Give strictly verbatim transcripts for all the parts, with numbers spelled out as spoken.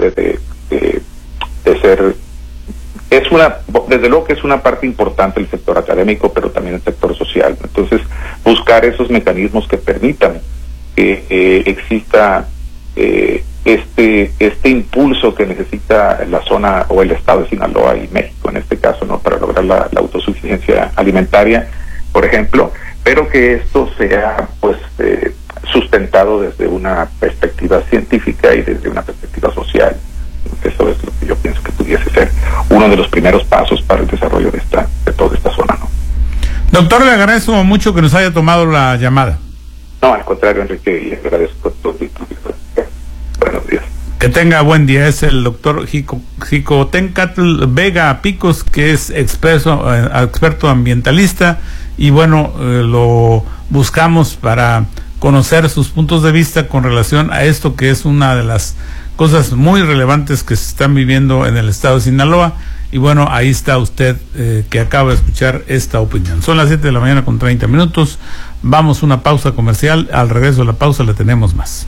debe de, de, de ser, es una, desde luego que es una parte importante el sector académico, pero también el sector social. Entonces, buscar esos mecanismos que permitan que eh, exista eh, este este impulso que necesita la zona o el estado de Sinaloa y México en este caso, no, para lograr la, la autosuficiencia alimentaria, por ejemplo, pero que esto sea pues eh, sustentado desde una perspectiva científica y desde una perspectiva social. Eso es lo que yo pienso que pudiese ser uno de los primeros pasos para el desarrollo de esta de toda esta zona, ¿no? Doctor, le agradezco mucho que nos haya tomado la llamada. No, al contrario, Enrique, y agradezco todo. Buenos días. Que tenga buen día. Es el doctor Xicotencatl Vega Picos, que es experto, eh, experto ambientalista, y bueno, eh, lo buscamos para conocer sus puntos de vista con relación a esto, que es una de las cosas muy relevantes que se están viviendo en el estado de Sinaloa. Y bueno, ahí está usted eh, que acaba de escuchar esta opinión. Son las siete de la mañana con treinta minutos. Vamos a una pausa comercial. Al regreso de la pausa le tenemos más.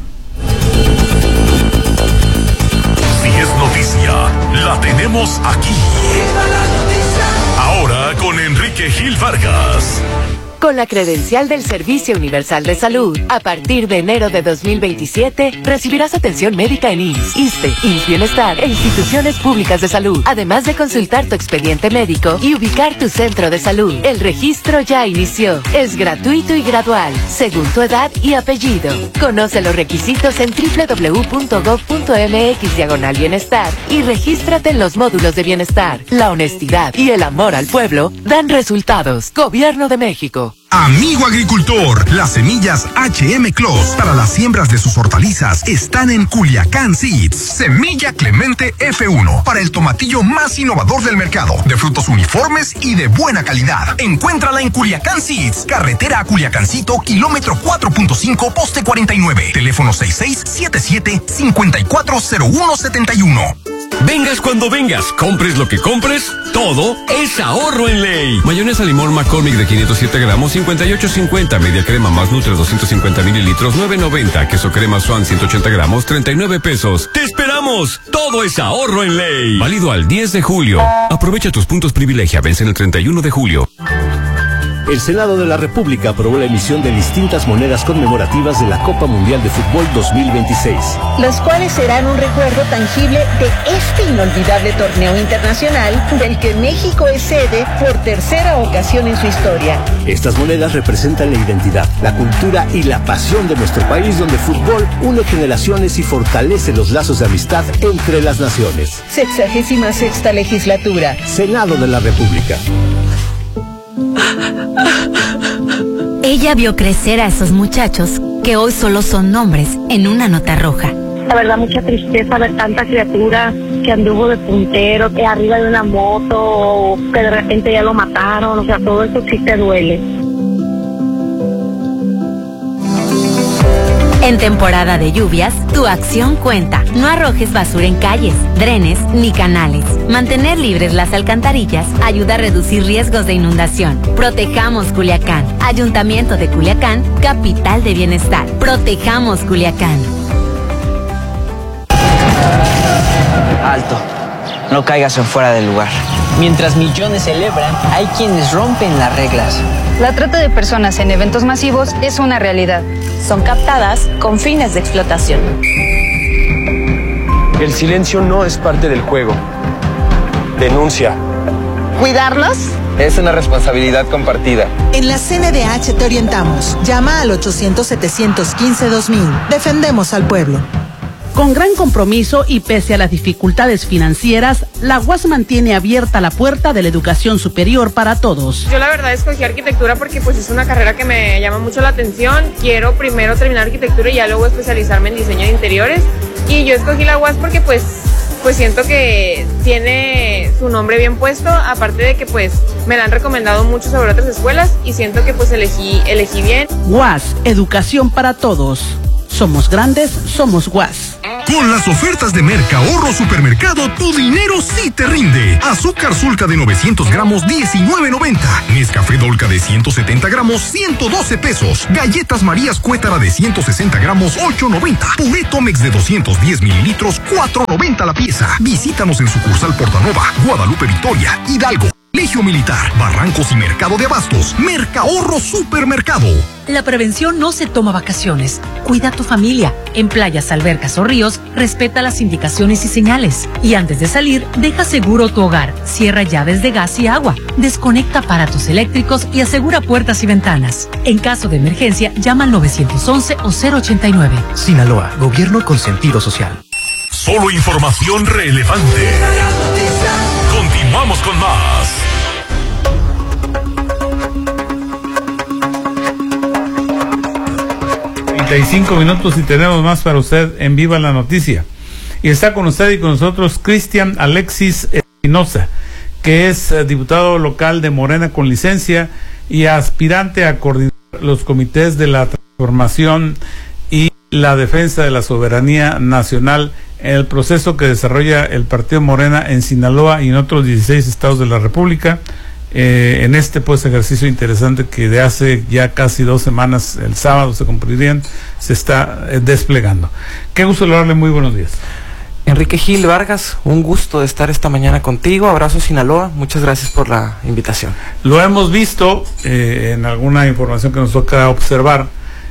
Si es noticia, la tenemos aquí. Ahora con Enrique Gil Vargas. Con la credencial del Servicio Universal de Salud, a partir de enero de dos mil veintisiete, recibirás atención médica en I M S S, ISSSTE, I M S S Bienestar e instituciones públicas de salud, además de consultar tu expediente médico y ubicar tu centro de salud. El registro ya inició. Es gratuito y gradual, según tu edad y apellido. Conoce los requisitos en doble u doble u doble u punto gob punto eme equis diagonal bienestar y regístrate en los módulos de bienestar. La honestidad y el amor al pueblo dan resultados. Gobierno de México. Amigo agricultor, las semillas H M Clos para las siembras de sus hortalizas están en Culiacán Seeds. Semilla Clemente F uno para el tomatillo más innovador del mercado, de frutos uniformes y de buena calidad. Encuéntrala en Culiacán Seeds, carretera a Culiacancito, kilómetro cuatro punto cinco, poste cuarenta y nueve, teléfono seis seis siete siete, cinco cuatro cero uno siete uno. Vengas cuando vengas, compres lo que compres, todo es ahorro en ley. Mayonesa limón McCormick de quinientos siete gramos, cincuenta y ocho cincuenta. Media crema más Nutre doscientos cincuenta mililitros, nueve noventa. Queso crema Swan ciento ochenta gramos, treinta y nueve pesos. ¡Te esperamos! Todo es ahorro en ley. Válido al diez de julio. Aprovecha tus puntos privilegia, vencen el treinta y uno de julio. El Senado de la República aprobó la emisión de distintas monedas conmemorativas de la Copa Mundial de Fútbol dos mil veintiséis. Las cuales serán un recuerdo tangible de este inolvidable torneo internacional del que México es sede por tercera ocasión en su historia. Estas monedas representan la identidad, la cultura y la pasión de nuestro país, donde el fútbol une generaciones y fortalece los lazos de amistad entre las naciones. Sexagésima sexta legislatura. Senado de la República. Ella vio crecer a esos muchachos que hoy solo son nombres en una nota roja. La verdad, mucha tristeza ver tanta criatura que anduvo de puntero, que arriba de una moto, o que de repente ya lo mataron. O sea, todo eso sí te duele. En temporada de lluvias, tu acción cuenta. No arrojes basura en calles, drenes ni canales. Mantener libres las alcantarillas ayuda a reducir riesgos de inundación. Protejamos Culiacán. Ayuntamiento de Culiacán, capital de bienestar. Protejamos Culiacán. Alto. No caigas en fuera del lugar. Mientras millones celebran, hay quienes rompen las reglas. La trata de personas en eventos masivos es una realidad. Son captadas con fines de explotación. El silencio no es parte del juego. Denuncia. ¿Cuidarlos? Es una responsabilidad compartida. En la C N D H te orientamos. Llama al ochocientos, setecientos quince, dos mil. Defendemos al pueblo. Con gran compromiso y pese a las dificultades financieras, la U A S mantiene abierta la puerta de la educación superior para todos. Yo la verdad escogí arquitectura porque pues es una carrera que me llama mucho la atención. Quiero primero terminar arquitectura y ya luego especializarme en diseño de interiores. Y yo escogí la U A S porque pues, pues siento que tiene su nombre bien puesto, aparte de que pues me la han recomendado mucho sobre otras escuelas y siento que pues elegí, elegí bien. U A S, educación para todos. Somos grandes, somos U A S. Con las ofertas de Mercahorro Supermercado, tu dinero sí te rinde. Azúcar Sulca de novecientos gramos, diecinueve noventa. Nescafé Dolca de ciento setenta gramos, ciento doce pesos. Galletas Marías Cuétara de ciento sesenta gramos, ocho noventa. Puré Tomex de doscientos diez mililitros, cuatro noventa la pieza. Visítanos en sucursal Portanova, Guadalupe Victoria, Hidalgo, Colegio Militar, Barrancos y Mercado de Abastos. Mercahorro Supermercado. La prevención no se toma vacaciones. Cuida a tu familia. En playas, albercas o ríos, respeta las indicaciones y señales. Y antes de salir, deja seguro tu hogar. Cierra llaves de gas y agua. Desconecta aparatos eléctricos y asegura puertas y ventanas. En caso de emergencia, llama al nueve once o cero ochenta y nueve. Sinaloa, gobierno con sentido social. Solo información relevante. Continuamos con más. treinta y cinco minutos y tenemos más para usted en Viva la Noticia. Y está con usted y con nosotros Cristian Alexis Espinosa, que es eh, diputado local de Morena con licencia y aspirante a coordinar los comités de la transformación y la defensa de la soberanía nacional en el proceso que desarrolla el Partido Morena en Sinaloa y en otros dieciséis estados de la República. Eh, en este pues ejercicio interesante que de hace ya casi dos semanas, el sábado se cumplirían, se está eh, desplegando. Qué gusto saludarle, muy buenos días. Enrique Gil Vargas, un gusto de estar esta mañana contigo. Abrazo Sinaloa, muchas gracias por la invitación. Lo hemos visto eh, en alguna información que nos toca observar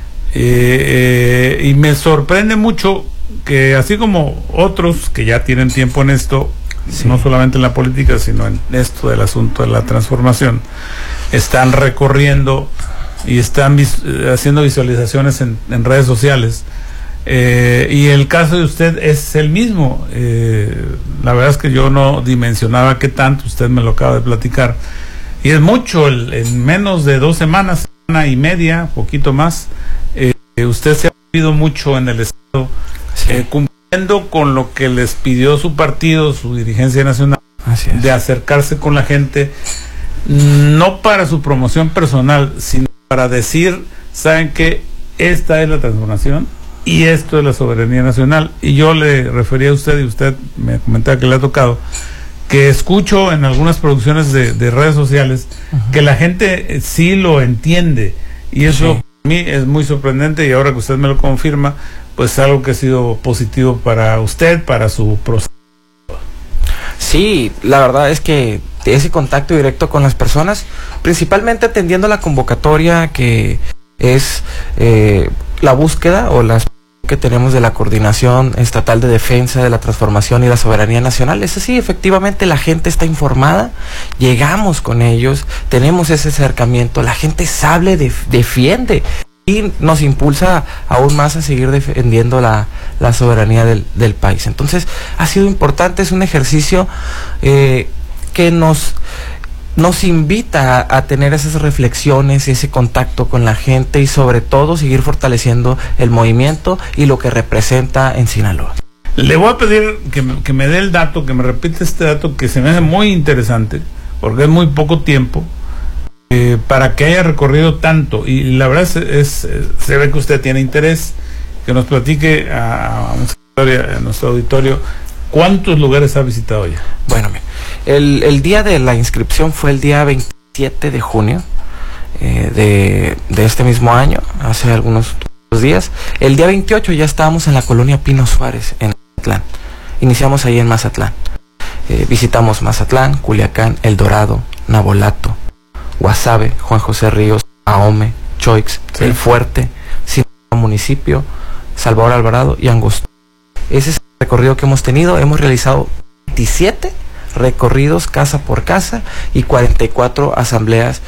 eh, eh, y me sorprende mucho que así como otros que ya tienen tiempo en esto, sí, no solamente en la política, sino en esto del asunto de la transformación, están recorriendo y están vis haciendo visualizaciones en, en redes sociales. Eh, y el caso de usted es el mismo. Eh, la verdad es que yo no dimensionaba qué tanto, usted me lo acaba de platicar. Y es mucho, el, en menos de dos semanas, semana y media, poquito más, eh, usted se ha movido mucho en el Estado, sí, eh, cumpliendo con lo que les pidió su partido, su dirigencia nacional, de acercarse con la gente, no para su promoción personal, sino para decir, ¿saben qué? Esta es la transformación y esto es la soberanía nacional. Y yo le refería a usted, y usted me comentaba que le ha tocado, que escucho en algunas producciones de, de redes sociales, uh-huh, que la gente sí lo entiende, y eso sí, para mí es muy sorprendente, y ahora que usted me lo confirma, pues algo que ha sido positivo para usted, para su proceso. Sí, la verdad es que ese contacto directo con las personas, principalmente atendiendo la convocatoria que es eh, la búsqueda o las que tenemos de la Coordinación Estatal de Defensa de la Transformación y la Soberanía Nacional. Es así, efectivamente la gente está informada, llegamos con ellos, tenemos ese acercamiento, la gente sabe, def defiende y nos impulsa aún más a seguir defendiendo la, la soberanía del, del país. Entonces ha sido importante, es un ejercicio eh, que nos nos invita a, a tener esas reflexiones y ese contacto con la gente, y sobre todo seguir fortaleciendo el movimiento y lo que representa en Sinaloa. Le voy a pedir que me, que me dé el dato, que me repita este dato que se me hace muy interesante, porque es muy poco tiempo eh, para que haya recorrido tanto, y la verdad es, es se ve que usted tiene interés, que nos platique a, a, a nuestro auditorio cuántos lugares ha visitado ya. Bueno, el, el día de la inscripción fue el día veintisiete de junio eh, de, de este mismo año, hace algunos días. El día veintiocho ya estábamos en la colonia Pino Suárez, en Mazatlán. Iniciamos ahí en Mazatlán. Eh, visitamos Mazatlán, Culiacán, El Dorado, Nabolato, Guasave, Juan José Ríos, Ahome, Choix, sí, El Fuerte, Sinaloa Municipio, Salvador Alvarado y Angostura. Ese es el recorrido que hemos tenido. Hemos realizado veintisiete recorridos casa por casa y cuarenta y cuatro asambleas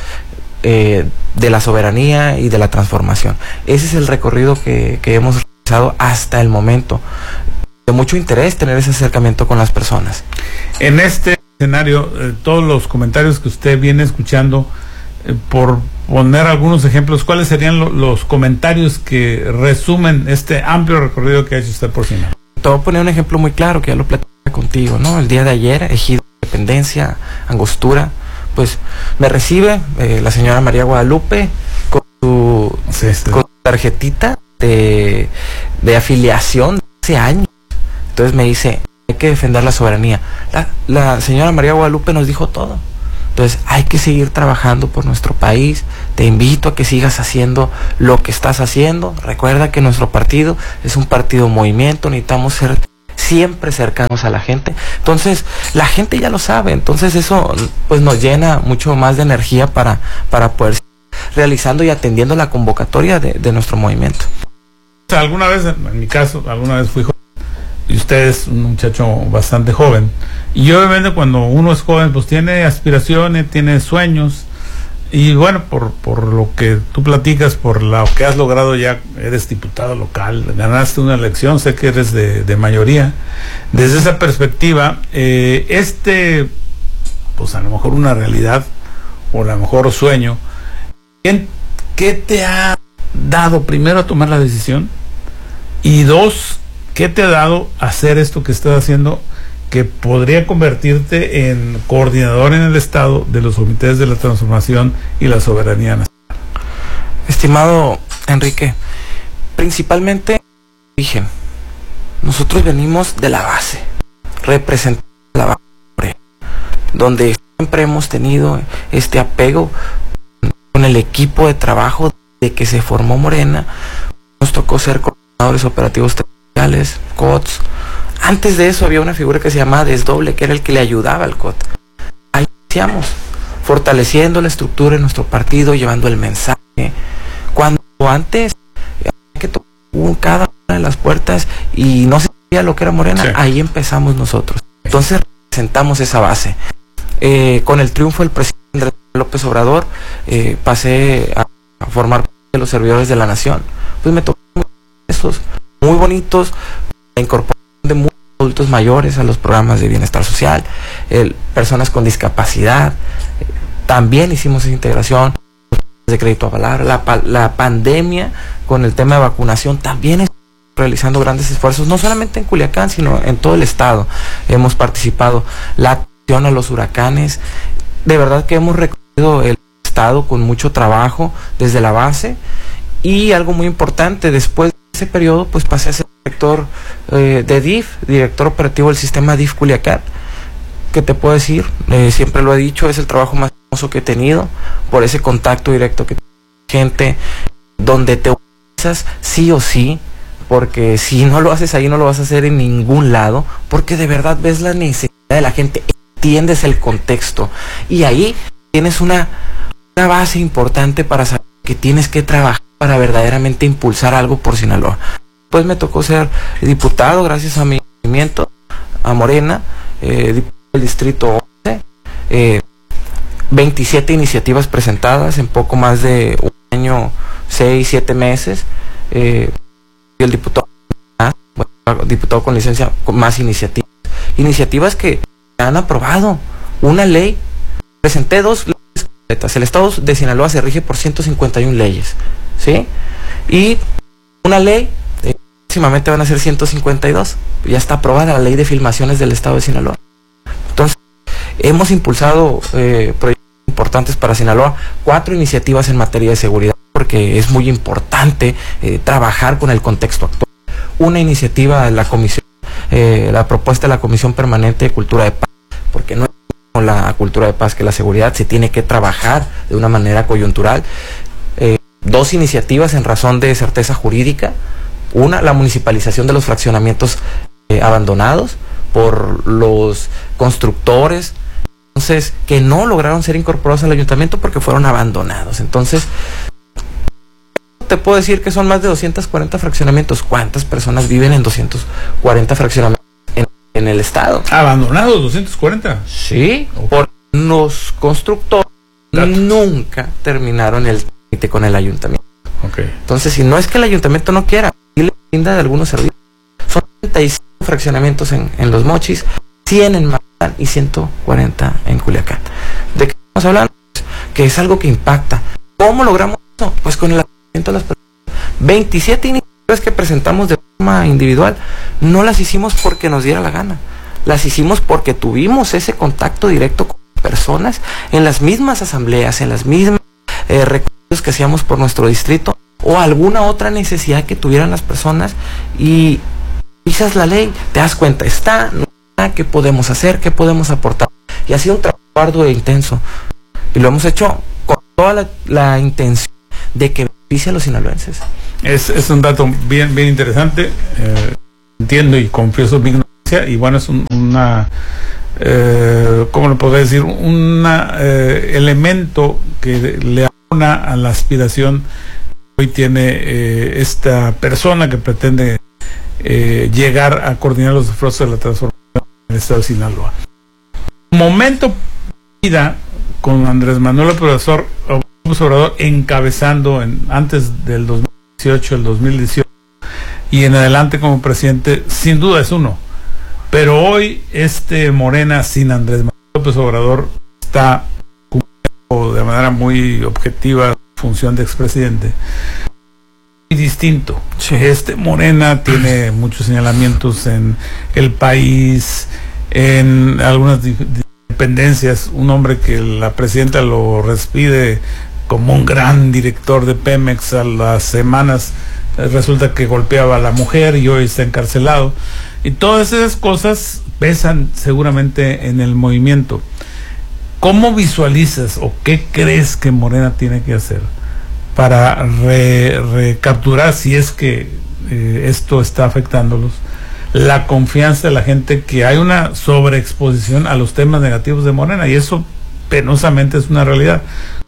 eh, de la soberanía y de la transformación. Ese es el recorrido que, que hemos realizado hasta el momento. De mucho interés tener ese acercamiento con las personas. En este escenario, eh, todos los comentarios que usted viene escuchando, eh, por poner algunos ejemplos, ¿cuáles serían lo, los comentarios que resumen este amplio recorrido que ha hecho usted por Sinaloa? Te voy a poner un ejemplo muy claro que ya lo platicé contigo, ¿no? El día de ayer, Ejido Independencia, Angostura, pues me recibe eh, la señora María Guadalupe con su, sí, sí. con su tarjetita de, de afiliación de hace años. Entonces me dice, hay que defender la soberanía. La, la señora María Guadalupe nos dijo todo. Entonces hay que seguir trabajando por nuestro país. Te invito a que sigas haciendo lo que estás haciendo. Recuerda que nuestro partido es un partido movimiento, necesitamos ser siempre cercanos a la gente. Entonces la gente ya lo sabe, entonces eso pues nos llena mucho más de energía para, para poder seguir realizando y atendiendo la convocatoria de, de nuestro movimiento. O sea, alguna vez, en mi caso, alguna vez fui joven y usted es un muchacho bastante joven, y obviamente cuando uno es joven pues tiene aspiraciones, tiene sueños, y bueno, por, por lo que tú platicas, por lo que has logrado, ya eres diputado local, ganaste una elección, sé que eres de, de mayoría. Desde esa perspectiva, eh, este pues a lo mejor una realidad o a lo mejor sueño, ¿qué te ha dado primero a tomar la decisión? Y dos, ¿qué te ha dado hacer esto que estás haciendo, que podría convertirte en coordinador en el Estado de los comités de la transformación y la soberanía nacional? Estimado Enrique, principalmente origen. Nosotros venimos de la base, representando la base, donde siempre hemos tenido este apego con el equipo de trabajo de que se formó Morena. Nos tocó ser coordinadores operativos territoriales, C O Ts. Antes de eso había una figura que se llamaba Desdoble, que era el que le ayudaba al C O T. Ahí iniciamos, fortaleciendo la estructura de nuestro partido, llevando el mensaje. Cuando antes había que tocar cada una de las puertas y no se sabía lo que era Morena, sí. Ahí empezamos nosotros. Entonces representamos esa base. Eh, con el triunfo del presidente Andrés López Obrador, eh, pasé a, a formar parte de los servidores de la nación. Pues me tocó esos muy bonitos, la incorporación de muchos adultos mayores a los programas de bienestar social, el, personas con discapacidad. Eh, también hicimos esa integración de crédito avalar. La, la pandemia con el tema de vacunación también es realizando grandes esfuerzos, no solamente en Culiacán, sino en todo el estado. Hemos participado. La atención a los huracanes, de verdad que hemos recorrido el estado con mucho trabajo desde la base. Y algo muy importante, después de ese periodo, pues pasé a ser director eh, de D I F, director operativo del sistema D I F Culiacán. ¿Qué te puedo decir? Eh, siempre lo he dicho, es el trabajo más hermoso que he tenido, por ese contacto directo que gente, donde te utilizas sí o sí, porque si no lo haces ahí no lo vas a hacer en ningún lado, porque de verdad ves la necesidad de la gente, entiendes el contexto, y ahí tienes una, una base importante para saber que tienes que trabajar para verdaderamente impulsar algo por Sinaloa. Pues me tocó ser diputado gracias a mi movimiento, a Morena, eh, diputado del distrito once, eh, veintisiete iniciativas presentadas en poco más de un año, seis, siete meses. Eh, el diputado, bueno, diputado con licencia, con más iniciativas, iniciativas que han aprobado. Una ley, presenté dos leyes completas. El estado de Sinaloa se rige por ciento cincuenta y una leyes, ¿sí? Y una ley, eh, próximamente van a ser ciento cincuenta y dos, ya está aprobada la ley de filmaciones del estado de Sinaloa. Entonces, hemos impulsado eh, proyectos importantes para Sinaloa, cuatro iniciativas en materia de seguridad, porque es muy importante eh, trabajar con el contexto actual. Una iniciativa de la comisión, eh, la propuesta de la Comisión Permanente de Cultura de Paz, porque no es como la cultura de paz que la seguridad, se tiene que trabajar de una manera coyuntural. Eh, dos iniciativas en razón de certeza jurídica. Una, la municipalización de los fraccionamientos eh, abandonados por los constructores, entonces, que no lograron ser incorporados al ayuntamiento porque fueron abandonados. Entonces, te puedo decir que son más de doscientos cuarenta fraccionamientos. ¿Cuántas personas viven en doscientos cuarenta fraccionamientos en, en el estado? ¿Abandonados doscientos cuarenta? Sí, okay. Por los constructores Dato. Nunca terminaron el trámite con el ayuntamiento. Okay. Entonces, si no es que el ayuntamiento no quiera, sí le brinda de algunos servicios. Son treinta y cinco fraccionamientos en, en Los Mochis, cien en Mazatlán y ciento cuarenta en Culiacán. ¿De qué estamos hablando? Que es algo que impacta. ¿Cómo logramos eso? Pues con el apoyo de las personas. veintisiete iniciativas que presentamos de forma individual, no las hicimos porque nos diera la gana. Las hicimos porque tuvimos ese contacto directo con personas en las mismas asambleas, en las mismas eh, recorridos que hacíamos por nuestro distrito, o alguna otra necesidad que tuvieran las personas, y revisas la ley, te das cuenta, está, no está, qué podemos hacer, qué podemos aportar. Y ha sido un trabajo arduo e intenso, y lo hemos hecho con toda la, la intención de que beneficie a los sinaloenses. Es, es un dato bien, bien interesante, eh, entiendo y confieso mi ignorancia, y bueno, es un, una, eh, ¿cómo lo podría decir? Un eh, elemento que le abona a la aspiración que hoy tiene eh, esta persona que pretende eh, llegar a coordinar los esfuerzos de la transformación en el estado de Sinaloa. Momento vida con Andrés Manuel López Obrador encabezando en, antes del dos mil dieciocho, el dos mil dieciocho y en adelante como presidente, sin duda es uno. Pero hoy este Morena sin Andrés Manuel López Obrador está cumpliendo de manera muy objetiva función de expresidente. Muy distinto. Sí. Este Morena tiene muchos señalamientos en el país, en algunas dependencias. Un hombre que la presidenta lo despide como un gran director de Pemex, a las semanas resulta que golpeaba a la mujer y hoy está encarcelado. Y todas esas cosas pesan seguramente en el movimiento. ¿Cómo visualizas o qué crees que Morena tiene que hacer para re, recapturar, si es que eh, esto está afectándolos, la confianza de la gente, que hay una sobreexposición a los temas negativos de Morena? Y eso penosamente es una realidad,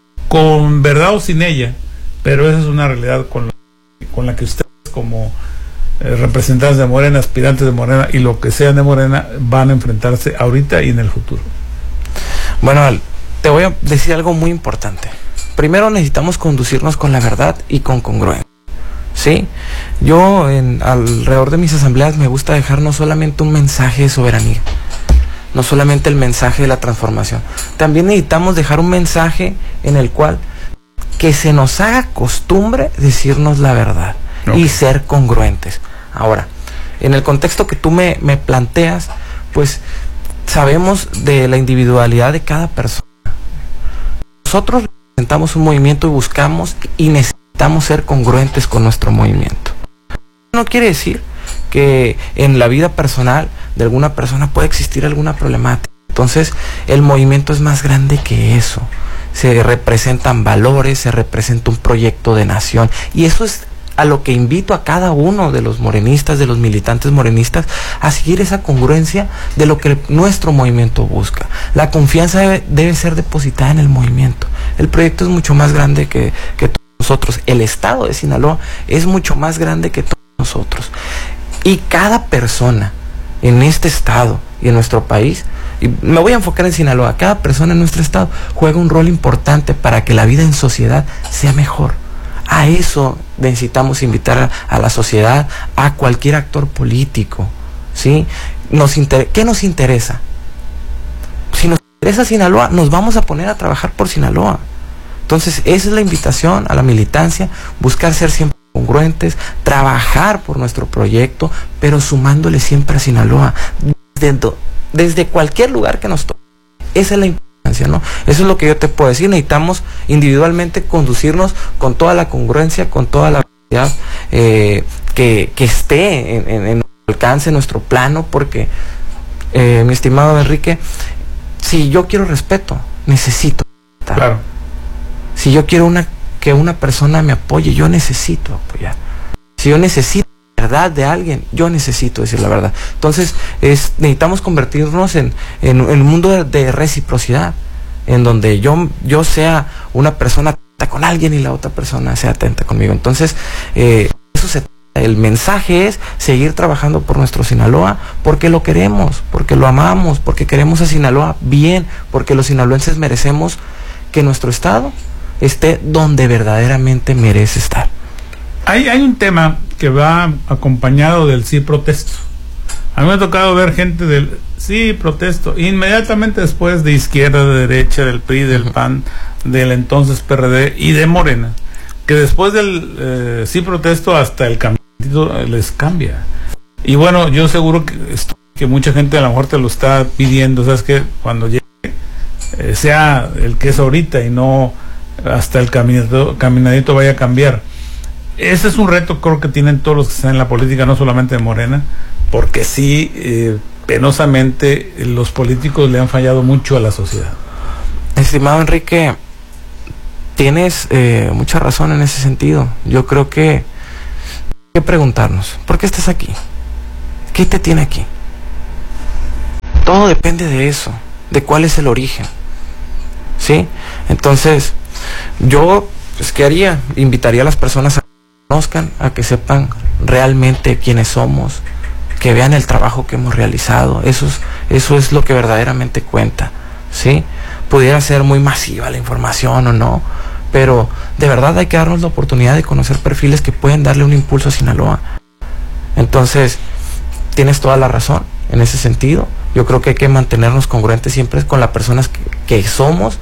con verdad o sin ella, pero esa es una realidad con la, con la que ustedes como eh, representantes de Morena, aspirantes de Morena y lo que sean de Morena van a enfrentarse ahorita y en el futuro. Bueno, te voy a decir algo muy importante. Primero necesitamos conducirnos con la verdad y con congruencia, ¿sí? Yo en, alrededor de mis asambleas me gusta dejar no solamente un mensaje de soberanía, no solamente el mensaje de la transformación, también necesitamos dejar un mensaje en el cual que se nos haga costumbre decirnos la verdad, okay, y ser congruentes. Ahora, en el contexto que tú me, me planteas, pues sabemos de la individualidad de cada persona. Nosotros representamos un movimiento y buscamos y necesitamos ser congruentes con nuestro movimiento. No quiere decir que en la vida personal de alguna persona puede existir alguna problemática. Entonces, el movimiento es más grande que eso. Se representan valores, se representa un proyecto de nación, y eso es a lo que invito a cada uno de los morenistas, de los militantes morenistas, a seguir esa congruencia de lo que nuestro movimiento busca. La confianza debe, debe ser depositada en el movimiento. El proyecto es mucho más grande que, que todos nosotros. El estado de Sinaloa es mucho más grande que todos nosotros. Y cada persona en este estado y en nuestro país, y me voy a enfocar en Sinaloa, cada persona en nuestro estado juega un rol importante para que la vida en sociedad sea mejor. A eso necesitamos invitar a, a la sociedad, a cualquier actor político, ¿sí? Nos inter- ¿Qué nos interesa? Si nos interesa Sinaloa, nos vamos a poner a trabajar por Sinaloa. Entonces, esa es la invitación a la militancia, buscar ser siempre congruentes, trabajar por nuestro proyecto, pero sumándole siempre a Sinaloa, desde, desde cualquier lugar que nos toque. Esa es la importancia, ¿no? Eso es lo que yo te puedo decir. Necesitamos individualmente conducirnos con toda la congruencia, con toda la verdad, eh, que, que esté en, en, en nuestro alcance, en nuestro plano, porque, eh, mi estimado Enrique, si yo quiero respeto, necesito respetar. Claro. Si yo quiero una que una persona me apoye, yo necesito apoyar. Si yo necesito la verdad de alguien, yo necesito decir la verdad. Entonces, es, necesitamos convertirnos en, en, en un mundo de, de reciprocidad, en donde yo, yo sea una persona atenta con alguien y la otra persona sea atenta conmigo. Entonces, eh, eso se trata. El mensaje es seguir trabajando por nuestro Sinaloa, porque lo queremos, porque lo amamos, porque queremos a Sinaloa bien, porque los sinaloenses merecemos que nuestro estado esté donde verdaderamente merece estar. Hay, hay un tema que va acompañado del sí protesto. A mí me ha tocado ver gente del sí protesto, inmediatamente después de izquierda, de derecha, del P R I, del P A N, del entonces P R D y de Morena, que después del eh, sí protesto hasta el caminito les cambia. Y bueno, yo seguro que, esto, que mucha gente a lo mejor te lo está pidiendo, ¿sabes qué? Cuando llegue, eh, sea el que es ahorita y no hasta el caminadito, caminadito vaya a cambiar. ese es un reto, creo que tienen todos los que están en la política, no solamente de Morena, porque sí, eh, penosamente, los políticos le han fallado mucho a la sociedad. Estimado Enrique, tienes eh, mucha razón en ese sentido. Yo creo que hay que preguntarnos, ¿por qué estás aquí? ¿Qué te tiene aquí? Todo depende de eso, de cuál es el origen, ¿sí? Entonces, yo, pues, ¿qué haría? Invitaría a las personas a que conozcan, a que sepan realmente quiénes somos, que vean el trabajo que hemos realizado. Eso es, eso es lo que verdaderamente cuenta, ¿sí? Pudiera ser muy masiva la información o no, pero de verdad hay que darnos la oportunidad de conocer perfiles que pueden darle un impulso a Sinaloa. Entonces, tienes toda la razón en ese sentido. Yo creo que hay que mantenernos congruentes siempre con las personas que, que somos,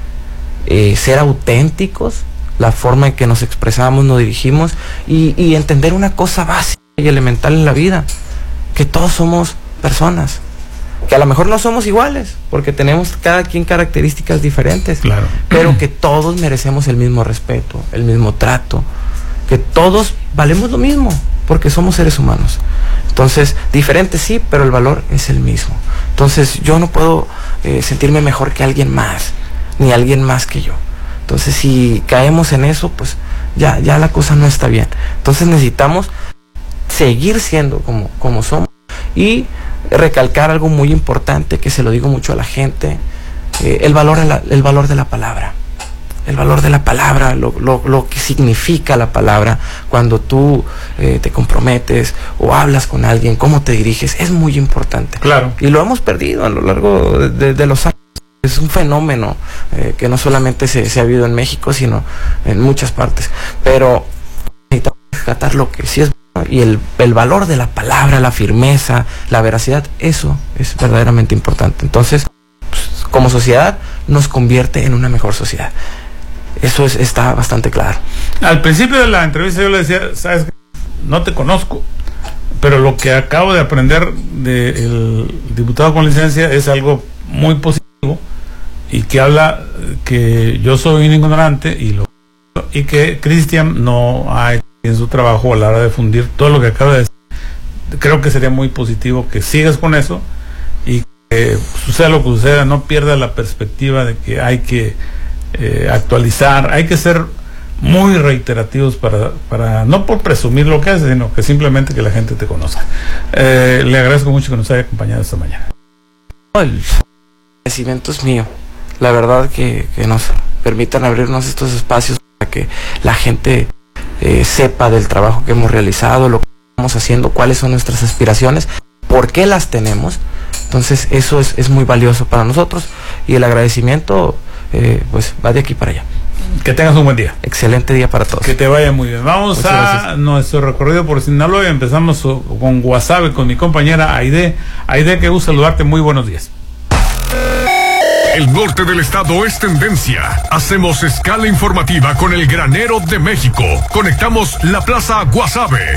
eh, ser auténticos, la forma en que nos expresamos, nos dirigimos, y, y entender una cosa básica y elemental en la vida, que todos somos personas, que a lo mejor no somos iguales, porque tenemos cada quien características diferentes, claro, pero que todos merecemos el mismo respeto, el mismo trato, que todos valemos lo mismo, porque somos seres humanos. Entonces, diferentes sí, pero el valor es el mismo. Entonces, yo no puedo eh, sentirme mejor que alguien más, ni alguien más que yo. Entonces, si caemos en eso, pues ya, ya la cosa no está bien. Entonces, necesitamos seguir siendo como, como somos, y recalcar algo muy importante, que se lo digo mucho a la gente, eh, el valor de la, el valor de la palabra. El valor de la palabra, lo, lo, lo que significa la palabra cuando tú eh, te comprometes o hablas con alguien, cómo te diriges, es muy importante. Claro. Y lo hemos perdido a lo largo de, de, de los años. Es un fenómeno eh, que no solamente se, se ha habido en México, sino en muchas partes. Pero necesitamos rescatar lo que sí es bueno, y el, el valor de la palabra, la firmeza, la veracidad, eso es verdaderamente importante. Entonces, pues, como sociedad, nos convierte en una mejor sociedad. Eso es, está bastante claro. Al principio de la entrevista yo le decía, sabes, no te conozco, pero lo que acabo de aprender del diputado con licencia es algo muy positivo, y que habla que yo soy un ignorante, y lo y que Cristian no ha hecho bien su trabajo a la hora de fundir todo lo que acaba de decir. Creo que sería muy positivo que sigas con eso, y que suceda lo que suceda, no pierda la perspectiva de que hay que Eh, actualizar, hay que ser muy reiterativos para, para no por presumir lo que hace, sino que simplemente que la gente te conozca. Eh, le agradezco mucho que nos haya acompañado esta mañana. El agradecimiento es mío, la verdad, que, que nos permitan abrirnos estos espacios para que la gente eh, sepa del trabajo que hemos realizado, lo que estamos haciendo, cuáles son nuestras aspiraciones, por qué las tenemos. Entonces eso es, es muy valioso para nosotros, y el agradecimiento Eh, pues va de aquí para allá. Que tengas un buen día. Excelente día para todos. Que te vaya muy bien. Vamos Muchas a gracias. Nuestro recorrido por Sinaloa. Empezamos con Guasave, con mi compañera Aide. Aide, qué gusto saludarte. Muy buenos días. El norte del estado es tendencia. Hacemos escala informativa con el granero de México. Conectamos la plaza Guasave.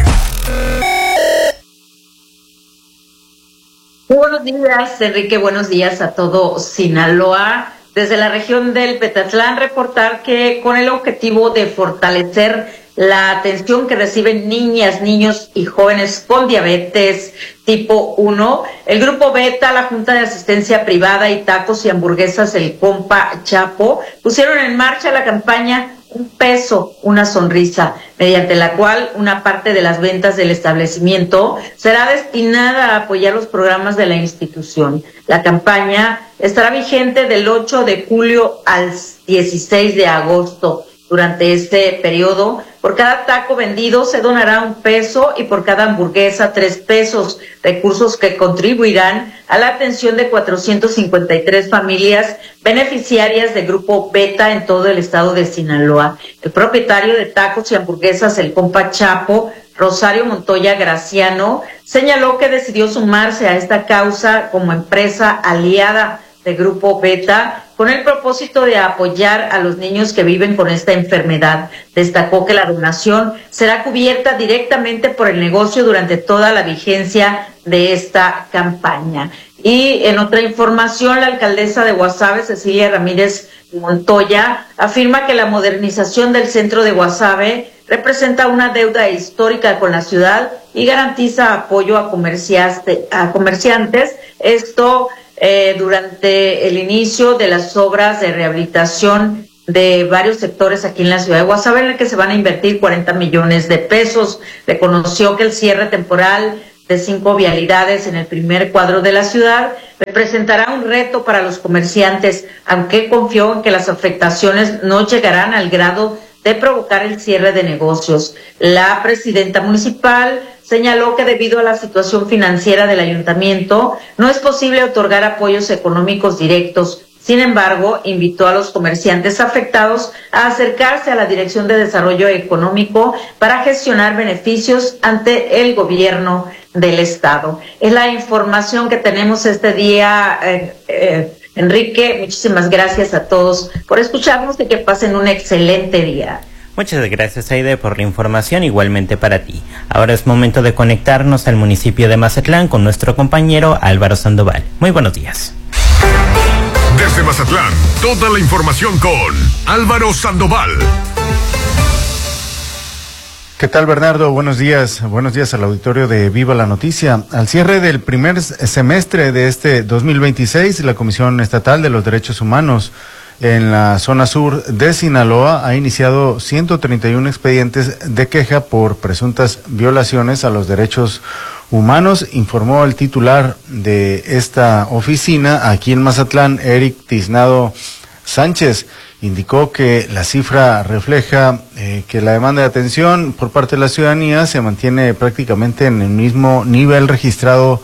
Buenos días, Enrique. Buenos días a todo Sinaloa. Desde la región del Petatlán, reportar que con el objetivo de fortalecer la atención que reciben niñas, niños y jóvenes con diabetes tipo uno, el Grupo Beta, la Junta de Asistencia Privada y Tacos y Hamburguesas, el Compa Chapo, pusieron en marcha la campaña Un Peso, Una Sonrisa, mediante la cual una parte de las ventas del establecimiento será destinada a apoyar los programas de la institución. La campaña estará vigente del ocho de julio al dieciséis de agosto. Durante este periodo, por cada taco vendido se donará un peso, y por cada hamburguesa tres pesos, recursos que contribuirán a la atención de cuatrocientas cincuenta y tres familias beneficiarias del Grupo Beta en todo el estado de Sinaloa. El propietario de Tacos y Hamburguesas, el Compa Chapo, Rosario Montoya Graciano, señaló que decidió sumarse a esta causa como empresa aliada de Grupo Beta con el propósito de apoyar a los niños que viven con esta enfermedad. Destacó que la donación será cubierta directamente por el negocio durante toda la vigencia de esta campaña. Y en otra información, la alcaldesa de Guasave, Cecilia Ramírez Montoya, afirma que la modernización del centro de Guasave representa una deuda histórica con la ciudad y garantiza apoyo a, comerciaste, a comerciantes. Esto eh, durante el inicio de las obras de rehabilitación de varios sectores aquí en la ciudad de Guasave, en el que se van a invertir cuarenta millones de pesos. Reconoció que el cierre temporal de cinco vialidades en el primer cuadro de la ciudad representará un reto para los comerciantes, aunque confió en que las afectaciones no llegarán al grado de provocar el cierre de negocios. La presidenta municipal señaló que debido a la situación financiera del ayuntamiento no es posible otorgar apoyos económicos directos. Sin embargo, invitó a los comerciantes afectados a acercarse a la Dirección de Desarrollo Económico para gestionar beneficios ante el gobierno del estado. Es la información que tenemos este día, eh, eh, Enrique. Muchísimas gracias a todos por escucharnos y que pasen un excelente día. Muchas gracias, Aide, por la información, igualmente para ti. Ahora es momento de conectarnos al municipio de Mazatlán con nuestro compañero Álvaro Sandoval. Muy buenos días. Desde Mazatlán, toda la información con Álvaro Sandoval. ¿Qué tal, Bernardo? Buenos días. Buenos días al auditorio de Viva la Noticia. Al cierre del primer semestre de este dos mil veintiséis, la Comisión Estatal de los Derechos Humanos en la zona sur de Sinaloa ha iniciado ciento treinta y uno expedientes de queja por presuntas violaciones a los derechos humanos, informó el titular de esta oficina aquí en Mazatlán, Eric Tiznado Sánchez. Indicó que la cifra refleja eh, que la demanda de atención por parte de la ciudadanía se mantiene prácticamente en el mismo nivel registrado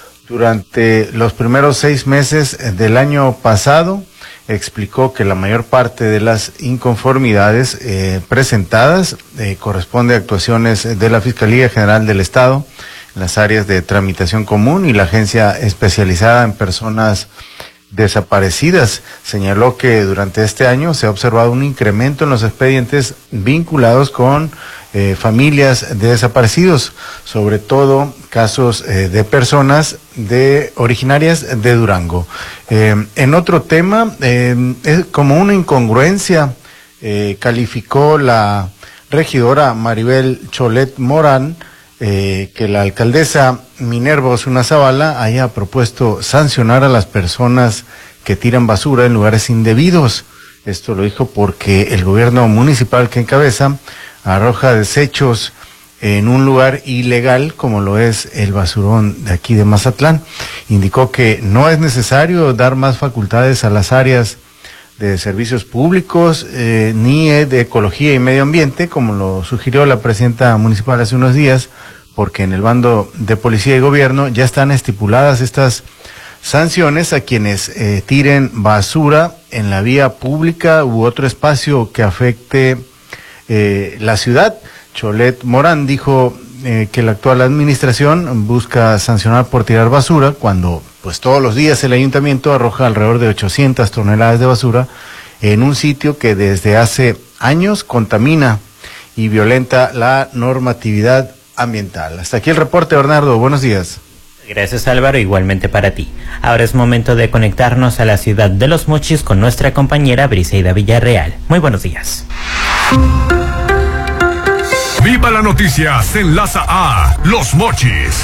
durante los primeros seis meses del año pasado. Explicó que la mayor parte de las inconformidades eh, presentadas eh, corresponde a actuaciones de la Fiscalía General del Estado, en las áreas de tramitación común y la Agencia Especializada en Personas Desaparecidas. Señaló que durante este año se ha observado un incremento en los expedientes vinculados con eh, familias de desaparecidos, sobre todo casos eh, de personas de originarias de Durango. Eh, en otro tema, eh, es como una incongruencia, eh, calificó la regidora Maribel Cholet Morán, Eh, que la alcaldesa Minerva Osuna Zavala haya propuesto sancionar a las personas que tiran basura en lugares indebidos. Esto lo dijo porque el gobierno municipal que encabeza arroja desechos en un lugar ilegal como lo es el basurón de aquí de Mazatlán. Indicó que no es necesario dar más facultades a las áreas de servicios públicos eh, ni de ecología y medio ambiente, como lo sugirió la presidenta municipal hace unos días, porque en el bando de policía y gobierno ya están estipuladas estas sanciones a quienes eh, tiren basura en la vía pública u otro espacio que afecte eh, la ciudad. Cholet Morán dijo eh, que la actual administración busca sancionar por tirar basura cuando pues todos los días el ayuntamiento arroja alrededor de ochocientas toneladas de basura en un sitio que desde hace años contamina y violenta la normatividad ambiental. Hasta aquí el reporte, Bernardo. Buenos días. Gracias, Álvaro, igualmente para ti. Ahora es momento de conectarnos a la ciudad de Los Mochis con nuestra compañera Briseida Villarreal. Muy buenos días. Viva la Noticia se enlaza a Los Mochis.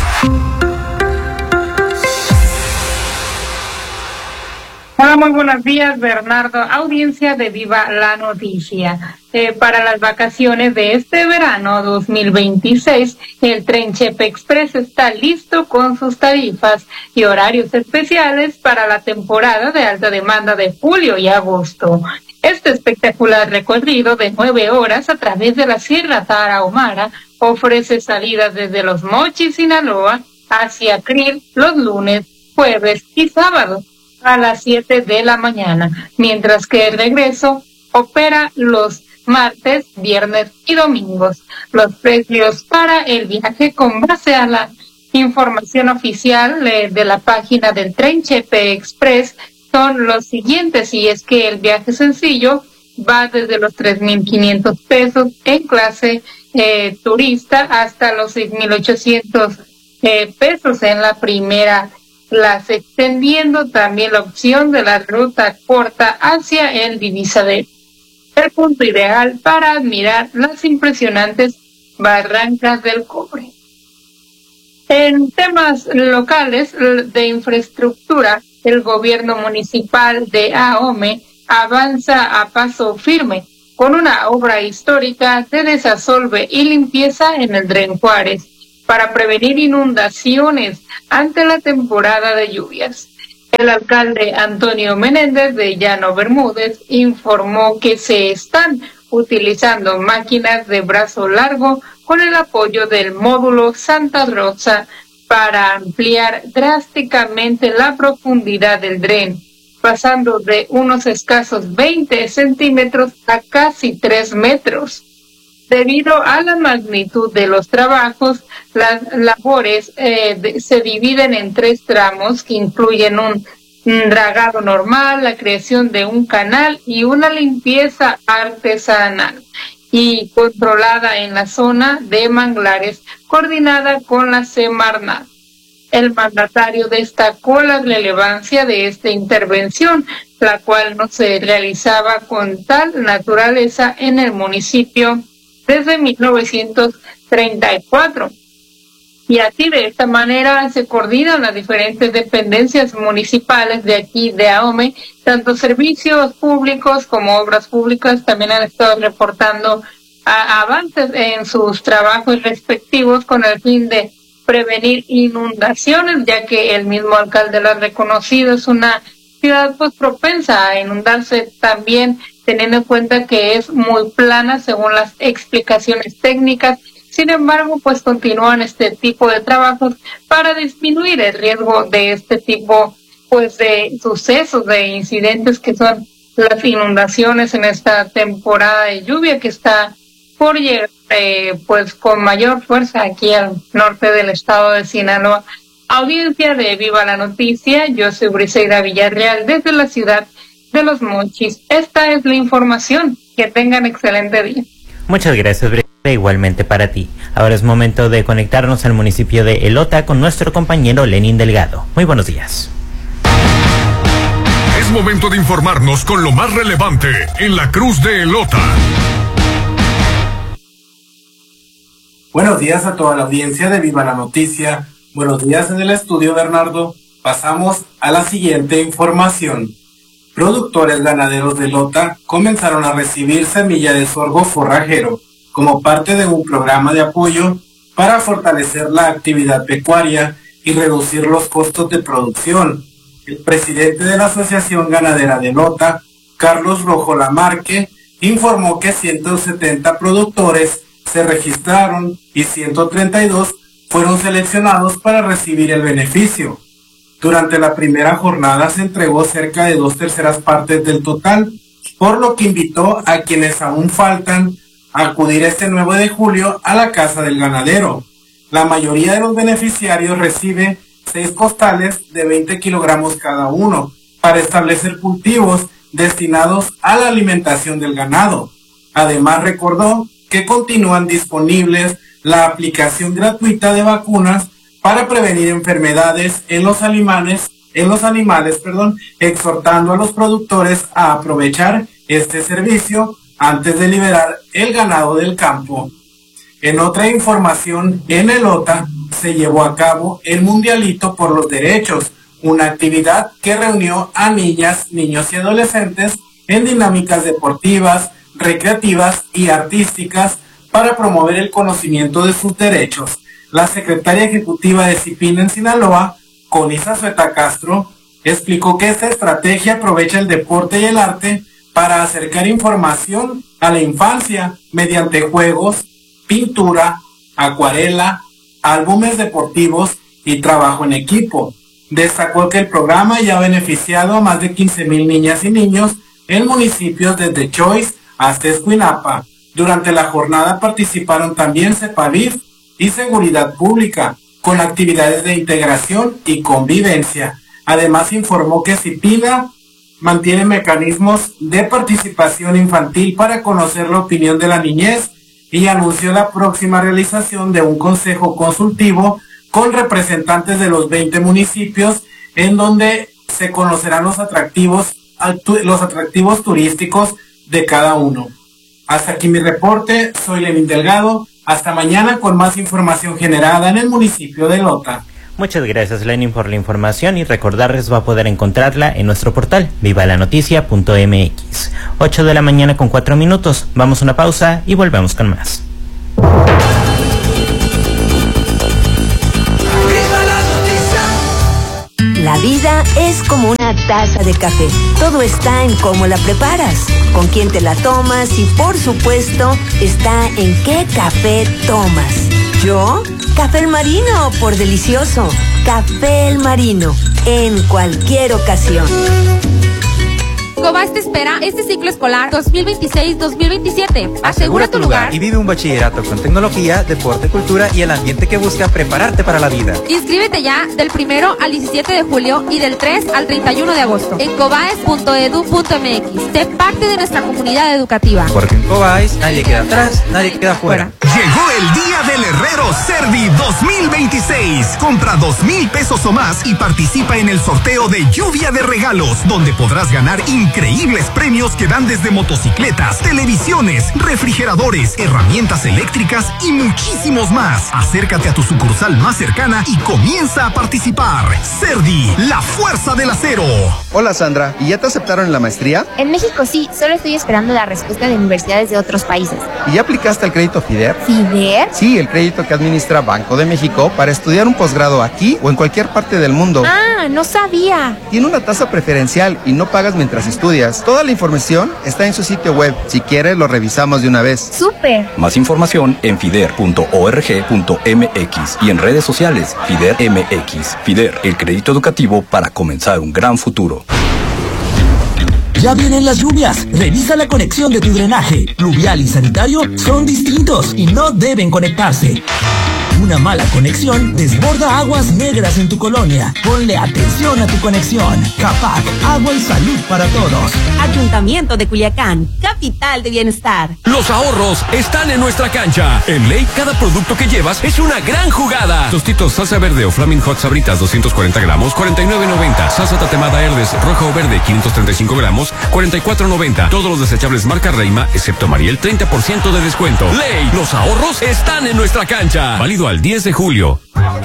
Hola, muy buenos días, Bernardo. Audiencia de Viva la Noticia. Eh, para las vacaciones de este verano dos mil veintiséis, el tren Chepe Express está listo con sus tarifas y horarios especiales para la temporada de alta demanda de julio y agosto. Este espectacular recorrido de nueve horas a través de la Sierra Tarahumara ofrece salidas desde Los Mochis, Sinaloa, hacia Krill los lunes, jueves y sábados a las siete de la mañana, mientras que el regreso opera los martes, viernes y domingos. Los precios para el viaje con base a la información oficial de, de la página del tren Chepe Express son los siguientes, y es que el viaje sencillo va desde los tres mil quinientos pesos en clase eh, turista hasta los seis mil ochocientos eh, pesos en la primera clase, extendiendo también la opción de la ruta corta hacia el divisadero. el punto ideal para admirar las impresionantes barrancas del Cobre. En temas locales de infraestructura, el gobierno municipal de Ahome avanza a paso firme con una obra histórica de desasolve y limpieza en el Dren Juárez para prevenir inundaciones ante la temporada de lluvias. El alcalde Antonio Menéndez de Llano Bermúdez informó que se están utilizando máquinas de brazo largo con el apoyo del módulo Santa Rosa para ampliar drásticamente la profundidad del dren, pasando de unos escasos veinte centímetros a casi tres metros. Debido a la magnitud de los trabajos, las labores eh, de, se dividen en tres tramos que incluyen un, un dragado normal, la creación de un canal y una limpieza artesanal y controlada en la zona de manglares, coordinada con la Semarnat. El mandatario destacó la relevancia de esta intervención, la cual no se realizaba con tal naturaleza en el municipio desde mil novecientos treinta y cuatro. Y así, de esta manera, se coordinan las diferentes dependencias municipales de aquí, de Ahome, tanto servicios públicos como obras públicas. También han estado reportando a, avances en sus trabajos respectivos con el fin de prevenir inundaciones, ya que el mismo alcalde lo ha reconocido, es una ciudad pues propensa a inundarse también, teniendo en cuenta que es muy plana según las explicaciones técnicas. Sin embargo, pues continúan este tipo de trabajos para disminuir el riesgo de este tipo pues de sucesos, de incidentes que son las inundaciones en esta temporada de lluvia que está por llegar eh, pues con mayor fuerza aquí al norte del estado de Sinaloa. Audiencia de Viva la Noticia, yo soy Briseida Villarreal desde la ciudad de Los Mochis. Esta es la información. Que tengan excelente día. Muchas gracias, Briseida. Igualmente para ti. Ahora es momento de conectarnos al municipio de Elota con nuestro compañero Lenin Delgado. Muy buenos días. Es momento de informarnos con lo más relevante en la Cruz de Elota. Buenos días a toda la audiencia de Viva la Noticia. Buenos días en el estudio, Bernardo. Pasamos a la siguiente información. Productores ganaderos de Elota comenzaron a recibir semilla de sorgo forrajero como parte de un programa de apoyo para fortalecer la actividad pecuaria y reducir los costos de producción. El presidente de la Asociación Ganadera de Elota, Carlos Rojo Lamarque, informó que ciento setenta productores se registraron y ciento treinta y dos fueron seleccionados para recibir el beneficio. Durante la primera jornada se entregó cerca de dos terceras partes del total, por lo que invitó a quienes aún faltan a acudir este nueve de julio a la Casa del Ganadero. La mayoría de los beneficiarios recibe seis costales de veinte kilogramos cada uno para establecer cultivos destinados a la alimentación del ganado. Además, recordó que continúan disponibles la aplicación gratuita de vacunas para prevenir enfermedades en los animales, en los animales, perdón, exhortando a los productores a aprovechar este servicio antes de liberar el ganado del campo. En otra información, en Elota se llevó a cabo el Mundialito por los Derechos, una actividad que reunió a niñas, niños y adolescentes en dinámicas deportivas, recreativas y artísticas para promover el conocimiento de sus derechos. La secretaria ejecutiva de CIPIN en Sinaloa, Conisa Sueta Castro, explicó que esta estrategia aprovecha el deporte y el arte para acercar información a la infancia mediante juegos, pintura, acuarela, álbumes deportivos y trabajo en equipo. Destacó que el programa ya ha beneficiado a más de quince mil niñas y niños en municipios desde Choix hasta Escuinapa. Durante la jornada participaron también CEPAVIF y Seguridad Pública, con actividades de integración y convivencia. Además informó que CIPINA mantiene mecanismos de participación infantil para conocer la opinión de la niñez y anunció la próxima realización de un consejo consultivo con representantes de los veinte municipios en donde se conocerán los atractivos, los atractivos turísticos de cada uno. Hasta aquí mi reporte, soy Lenín Delgado. Hasta mañana con más información generada en el municipio de Lota. Muchas gracias, Lenin, por la información, y recordarles va a poder encontrarla en nuestro portal viva la noticia punto m x. ocho de la mañana con cuatro minutos. Vamos a una pausa y volvemos con más. La vida es como una taza de café. Todo está en cómo la preparas, con quién te la tomas y, por supuesto, está en qué café tomas. ¿Yo? Café El Marino, por delicioso. Café El Marino, en cualquier ocasión. Cobás te espera este ciclo escolar dos mil veintiséis dos mil veintisiete. Asegura tu lugar y vive un bachillerato con tecnología, deporte, cultura y el ambiente que busca prepararte para la vida. Inscríbete ya del primero al diecisiete de julio y del tres al treinta y uno de agosto en cobaes punto edu punto m x. Sé parte de nuestra comunidad educativa. Porque en Cobaes nadie queda atrás, nadie queda fuera. Llegó el día del herrero Cervi dos mil veintiséis. Compra dos mil pesos o más y participa en el sorteo de lluvia de regalos, donde podrás ganar increíbles premios que van desde motocicletas, televisiones, refrigeradores, herramientas eléctricas y muchísimos más. Acércate a tu sucursal más cercana y comienza a participar. Cervi, la fuerza del acero. Hola Sandra, ¿y ya te aceptaron en la maestría? En México sí, solo estoy esperando la respuesta de universidades de otros países. ¿Y ya aplicaste al crédito FIDER? ¿FIDER? Sí, el crédito que administra Banco de México para estudiar un posgrado aquí o en cualquier parte del mundo. Ah, no sabía. Tiene una tasa preferencial y no pagas mientras estudias. Toda la información está en su sitio web. Si quieres, lo revisamos de una vez. ¡Súper! Más información en fider punto org punto m x y en redes sociales FIDER M X. FIDER, el crédito educativo para comenzar un gran futuro. Ya vienen las lluvias. Revisa la conexión de tu drenaje. Pluvial y sanitario son distintos y no deben conectarse. Una mala conexión desborda aguas negras en tu colonia. Ponle atención a tu conexión. CAPAC, agua y salud para todos. Ayuntamiento de Culiacán, capital de bienestar. Los ahorros están en nuestra cancha. En Ley, cada producto que llevas es una gran jugada. Tostitos salsa verde o Flaming Hot Sabritas doscientos cuarenta gramos, cuarenta y nueve noventa. Salsa tatemada Herdes roja o verde quinientos treinta y cinco gramos, cuarenta y cuatro noventa. Todos los desechables marca Reima, excepto Mariel, treinta por ciento de descuento. Ley, los ahorros están en nuestra cancha. Válido al diez de julio.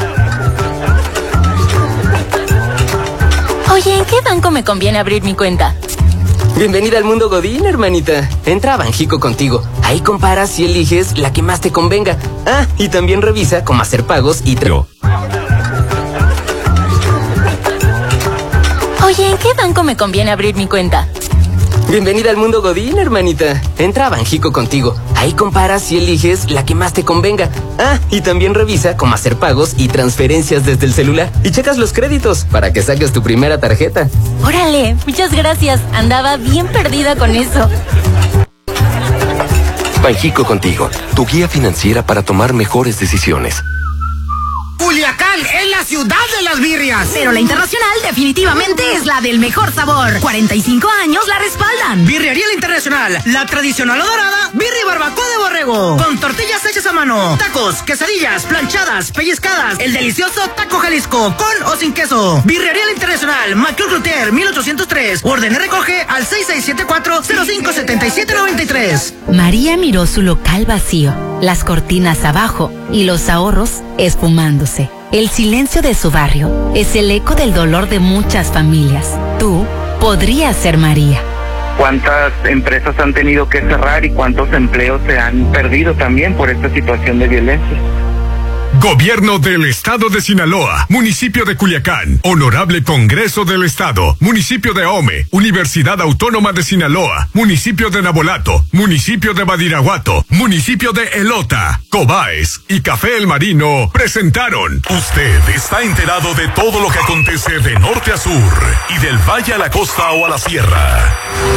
Oye, ¿en qué banco me conviene abrir mi cuenta? Bienvenida al mundo Godín, hermanita. Entra a Banjico Contigo. Ahí comparas y eliges la que más te convenga. Ah, y también revisa cómo hacer pagos y... Tra- Oye, ¿en qué banco me conviene abrir mi cuenta? Bienvenida al mundo Godín, hermanita. Entra a Banjico Contigo. Ahí comparas y eliges la que más te convenga. Ah, y también revisa cómo hacer pagos y transferencias desde el celular. Y checas los créditos para que saques tu primera tarjeta. Órale, muchas gracias. Andaba bien perdida con eso. Banjico Contigo, tu guía financiera para tomar mejores decisiones. Culiacán es la ciudad de las birrias. Pero la Internacional definitivamente es la del mejor sabor. cuarenta y cinco años la respaldan. Birrería La Internacional, la tradicional o dorada, birria y barbacoa de borrego. Con tortillas hechas a mano, tacos, quesadillas, planchadas, pellizcadas. El delicioso taco Jalisco, con o sin queso. Birrería La Internacional, Macul Cloutier, mil ochocientos tres. Orden y recoge al seis seis siete cuatro cero cinco siete siete nueve tres. María miró su local vacío, las cortinas abajo y los ahorros esfumándose. El silencio de su barrio es el eco del dolor de muchas familias. Tú podrías ser María. ¿Cuántas empresas han tenido que cerrar y cuántos empleos se han perdido también por esta situación de violencia? Gobierno del Estado de Sinaloa, Municipio de Culiacán, Honorable Congreso del Estado, Municipio de Ome, Universidad Autónoma de Sinaloa, Municipio de Nabolato, Municipio de Badiraguato, Municipio de Elota, Cobaes y Café El Marino presentaron. Usted está enterado de todo lo que acontece de norte a sur y del valle a la costa o a la sierra.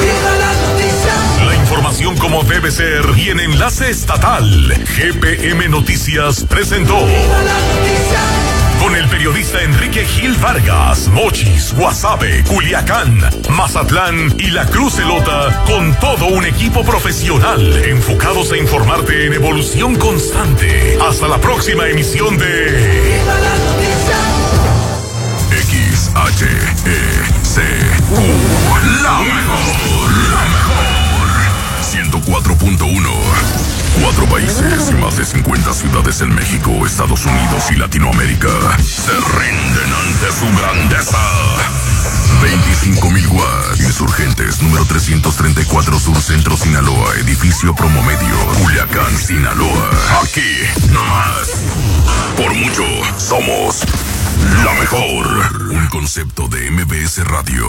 La información como debe ser y en enlace estatal. G P M Noticias presentó. Con el periodista Enrique Gil Vargas, Mochis, Guasave, Culiacán, Mazatlán y La Cruz Elota, con todo un equipo profesional enfocados a informarte en evolución constante. Hasta la próxima emisión de X H E C U, la mejor, la mejor. cuatro punto uno. Cuatro países y más de cincuenta ciudades en México, Estados Unidos y Latinoamérica se rinden ante su grandeza. veinticinco mil watts. Insurgentes número trescientos treinta y cuatro Sur Centro Sinaloa, edificio Promomedio, Culiacán, Sinaloa. Aquí, no más. Por mucho, somos la mejor. Un concepto de M B S Radio.